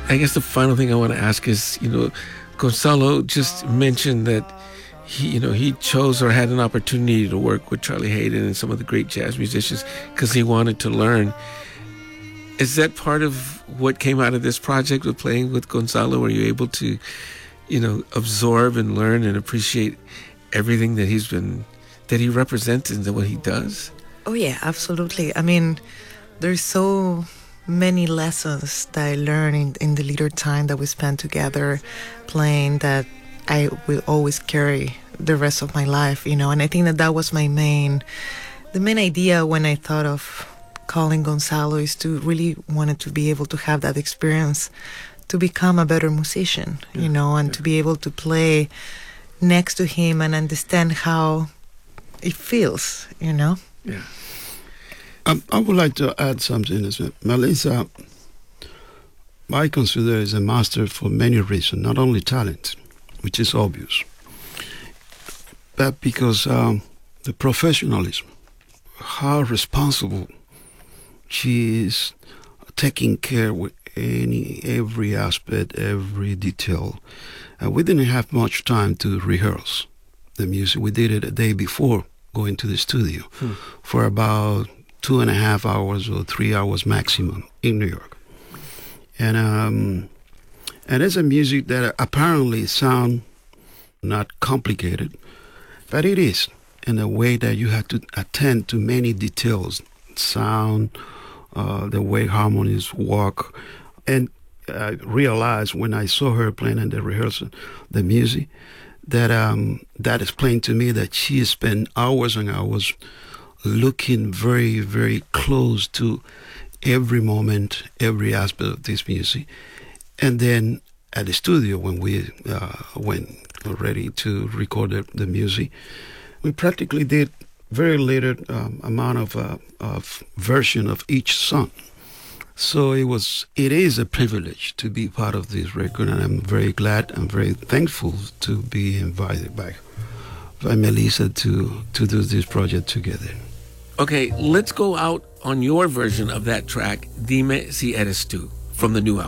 I guess the final thing I want to ask is, Gonzalo just mentioned that he chose or had an opportunity to work with Charlie Haden and some of the great jazz musicians because he wanted to learn. Is that part of what came out of this project with playing with Gonzalo? Were you able to, absorb and learn and appreciate everything that he represents and what he does? Oh, yeah, absolutely. I mean, there's so many lessons that I learned in the little time that we spent together playing that I will always carry the rest of my life, and I think that was the main idea when I thought of calling Gonzalo, is to really wanted to be able to have that experience to become a better musician, and to be able to play next to him and understand how it feels, Yeah. I would like to add something. Melissa, I consider is a master for many reasons, not only talent, which is obvious, but because the professionalism, how responsible she is, taking care with every aspect, every detail. We didn't have much time to rehearse the music. We did it a day before going to the studio for about 2.5 hours or 3 hours maximum in New York. And it's a music that apparently sound not complicated, but it is, in a way that you have to attend to many details, sound, the way harmonies work. And I realized when I saw her playing in the rehearsal, the music, that explained to me that she spent hours and hours looking very, very close to every moment, every aspect of this music. And then at the studio, when we went ready to record the music, we practically did very little amount of version of each song. So it is a privilege to be part of this record, and I'm very glad and very thankful to be invited by Melissa to do this project together. Okay, let's go out on your version of that track, Dime si eres tú, from the new album.